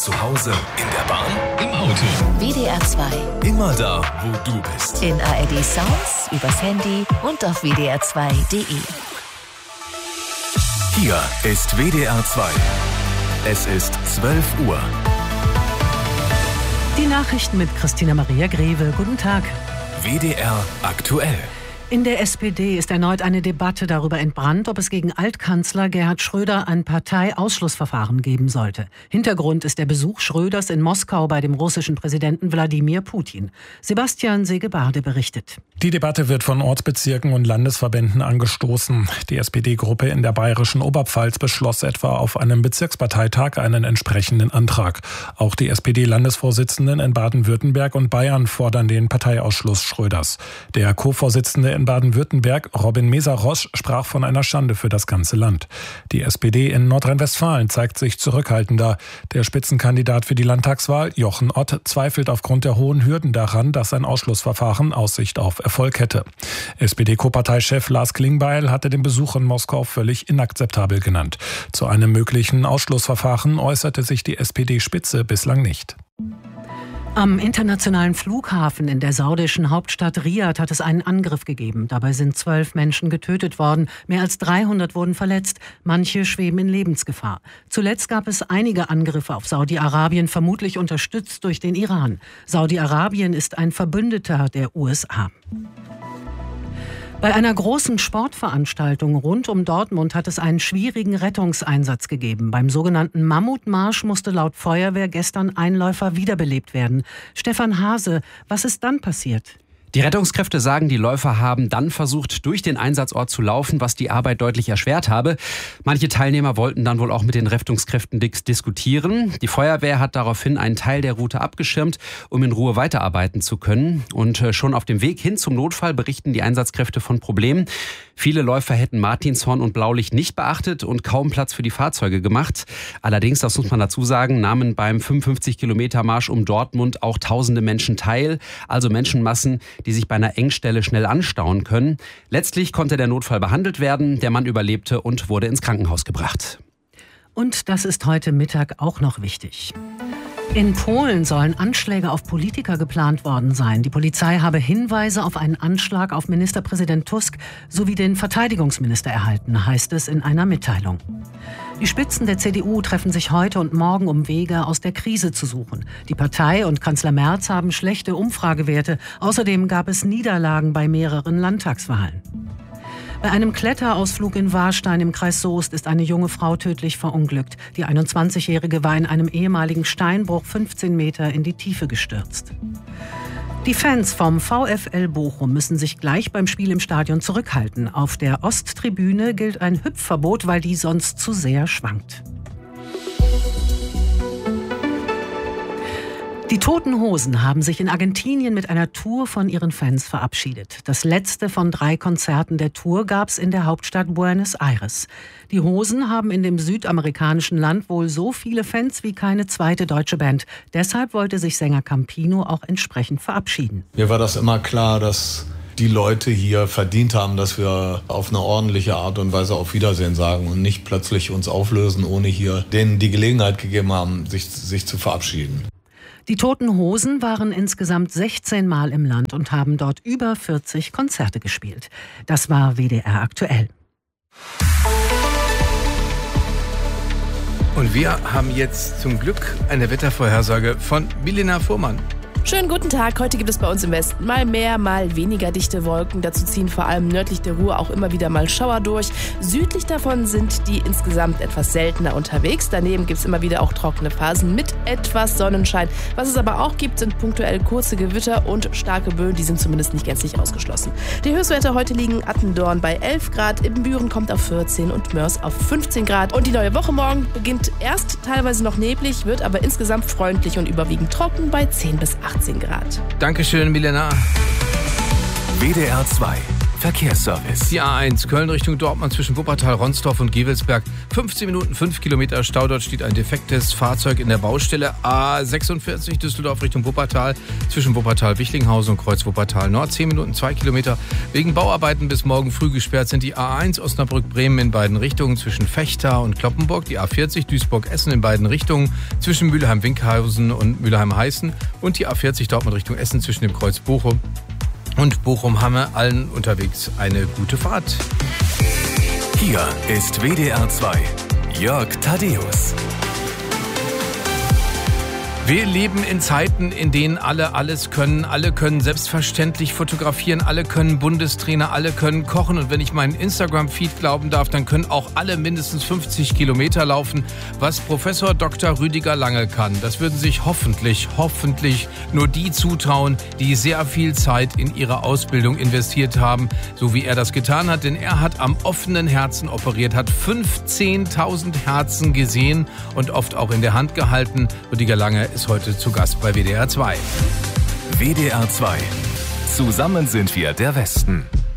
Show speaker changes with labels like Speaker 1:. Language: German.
Speaker 1: Zu Hause, in der Bahn, im Auto.
Speaker 2: WDR 2.
Speaker 1: Immer da, wo du bist.
Speaker 2: In ARD Sounds, übers Handy und auf WDR2.de.
Speaker 1: Hier ist WDR 2. Es ist 12 Uhr.
Speaker 3: Die Nachrichten mit Christina Maria Greve. Guten Tag.
Speaker 1: WDR aktuell.
Speaker 3: In der SPD ist erneut eine Debatte darüber entbrannt, ob es gegen Altkanzler Gerhard Schröder ein Parteiausschlussverfahren geben sollte. Hintergrund ist der Besuch Schröders in Moskau bei dem russischen Präsidenten Wladimir Putin. Sebastian Segebarde berichtet.
Speaker 4: Die Debatte wird von Ortsbezirken und Landesverbänden angestoßen. Die SPD-Gruppe in der bayerischen Oberpfalz beschloss etwa auf einem Bezirksparteitag einen entsprechenden Antrag. Auch die SPD-Landesvorsitzenden in Baden-Württemberg und Bayern fordern den Parteiausschluss Schröders. Der Co-Vorsitzende in Baden-Württemberg, Robin Meszaros, sprach von einer Schande für das ganze Land. Die SPD in Nordrhein-Westfalen zeigt sich zurückhaltender. Der Spitzenkandidat für die Landtagswahl, Jochen Ott, zweifelt aufgrund der hohen Hürden daran, dass ein Ausschlussverfahren Aussicht auf Erfolg hätte. SPD-Co-Parteichef Lars Klingbeil hatte den Besuch in Moskau völlig inakzeptabel genannt. Zu einem möglichen Ausschlussverfahren äußerte sich die SPD-Spitze bislang nicht.
Speaker 3: Am internationalen Flughafen in der saudischen Hauptstadt Riad hat es einen Angriff gegeben. Dabei sind 12 Menschen getötet worden, mehr als 300 wurden verletzt, manche schweben in Lebensgefahr. Zuletzt gab es einige Angriffe auf Saudi-Arabien, vermutlich unterstützt durch den Iran. Saudi-Arabien ist ein Verbündeter der USA. Bei einer großen Sportveranstaltung rund um Dortmund hat es einen schwierigen Rettungseinsatz gegeben. Beim sogenannten Mammutmarsch musste laut Feuerwehr gestern ein Läufer wiederbelebt werden. Stefan Hase, was ist dann passiert?
Speaker 5: Die Rettungskräfte sagen, die Läufer haben dann versucht, durch den Einsatzort zu laufen, was die Arbeit deutlich erschwert habe. Manche Teilnehmer wollten dann wohl auch mit den Rettungskräften diskutieren. Die Feuerwehr hat daraufhin einen Teil der Route abgeschirmt, um in Ruhe weiterarbeiten zu können. Und schon auf dem Weg hin zum Notfall berichten die Einsatzkräfte von Problemen. Viele Läufer hätten Martinshorn und Blaulicht nicht beachtet und kaum Platz für die Fahrzeuge gemacht. Allerdings, das muss man dazu sagen, nahmen beim 55-Kilometer-Marsch um Dortmund auch tausende Menschen teil. Also Menschenmassen, die sich bei einer Engstelle schnell anstauen können. Letztlich konnte der Notfall behandelt werden. Der Mann überlebte und wurde ins Krankenhaus gebracht.
Speaker 3: Und das ist heute Mittag auch noch wichtig. In Polen sollen Anschläge auf Politiker geplant worden sein. Die Polizei habe Hinweise auf einen Anschlag auf Ministerpräsident Tusk sowie den Verteidigungsminister erhalten, heißt es in einer Mitteilung. Die Spitzen der CDU treffen sich heute und morgen, um Wege aus der Krise zu suchen. Die Partei und Kanzler Merz haben schlechte Umfragewerte. Außerdem gab es Niederlagen bei mehreren Landtagswahlen. Bei einem Kletterausflug in Warstein im Kreis Soest ist eine junge Frau tödlich verunglückt. Die 21-Jährige war in einem ehemaligen Steinbruch 15 Meter in die Tiefe gestürzt. Die Fans vom VfL Bochum müssen sich gleich beim Spiel im Stadion zurückhalten. Auf der Osttribüne gilt ein Hüpfverbot, weil die sonst zu sehr schwankt. Die Toten Hosen haben sich in Argentinien mit einer Tour von ihren Fans verabschiedet. Das letzte von 3 Konzerten der Tour gab es in der Hauptstadt Buenos Aires. Die Hosen haben in dem südamerikanischen Land wohl so viele Fans wie keine zweite deutsche Band. Deshalb wollte sich Sänger Campino auch entsprechend verabschieden.
Speaker 6: Mir war das immer klar, dass die Leute hier verdient haben, dass wir auf eine ordentliche Art und Weise auf Wiedersehen sagen und nicht plötzlich uns auflösen, ohne hier denen die Gelegenheit gegeben haben, sich zu verabschieden.
Speaker 3: Die Toten Hosen waren insgesamt 16 Mal im Land und haben dort über 40 Konzerte gespielt. Das war WDR aktuell.
Speaker 7: Und wir haben jetzt zum Glück eine Wettervorhersage von Milena Fuhrmann.
Speaker 8: Schönen guten Tag. Heute gibt es bei uns im Westen mal mehr, mal weniger dichte Wolken. Dazu ziehen vor allem nördlich der Ruhr auch immer wieder mal Schauer durch. Südlich davon sind die insgesamt etwas seltener unterwegs. Daneben gibt es immer wieder auch trockene Phasen mit etwas Sonnenschein. Was es aber auch gibt, sind punktuell kurze Gewitter und starke Böen. Die sind zumindest nicht gänzlich ausgeschlossen. Die Höchstwerte heute liegen Attendorn bei 11 Grad, Ibbenbüren kommt auf 14 und Mörs auf 15 Grad. Und die neue Woche morgen beginnt erst teilweise noch neblig, wird aber insgesamt freundlich und überwiegend trocken bei 10 bis 18 Grad.
Speaker 7: Dankeschön, Milena.
Speaker 1: WDR 2. Verkehrsservice.
Speaker 7: Die A1 Köln Richtung Dortmund zwischen Wuppertal, Ronsdorf und Gevelsberg. 15 Minuten, 5 Kilometer Stau. Dort steht ein defektes Fahrzeug in der Baustelle. A46 Düsseldorf Richtung Wuppertal zwischen Wuppertal-Wichlinghausen und Kreuz Wuppertal Nord. 10 Minuten, 2 Kilometer. Wegen Bauarbeiten bis morgen früh gesperrt sind die A1 Osnabrück-Bremen in beiden Richtungen zwischen Vechta und Kloppenburg. Die A40 Duisburg-Essen in beiden Richtungen zwischen Mülheim-Winkhausen und Mülheim-Heißen. Und die A40 Dortmund Richtung Essen zwischen dem Kreuz Bochum und Bochum-Hamme. Allen unterwegs eine gute Fahrt.
Speaker 1: Hier ist WDR 2. Jörg Thaddeus.
Speaker 7: Wir leben in Zeiten, in denen alle alles können. Alle können selbstverständlich fotografieren, alle können Bundestrainer, alle können kochen. Und wenn ich meinen Instagram-Feed glauben darf, dann können auch alle mindestens 50 Kilometer laufen. Was Professor Dr. Rüdiger Lange kann, das würden sich hoffentlich nur die zutrauen, die sehr viel Zeit in ihre Ausbildung investiert haben, so wie er das getan hat. Denn er hat am offenen Herzen operiert, hat 15.000 Herzen gesehen und oft auch in der Hand gehalten. Rüdiger Lange ist heute zu Gast bei WDR 2.
Speaker 1: WDR 2. Zusammen sind wir der Westen.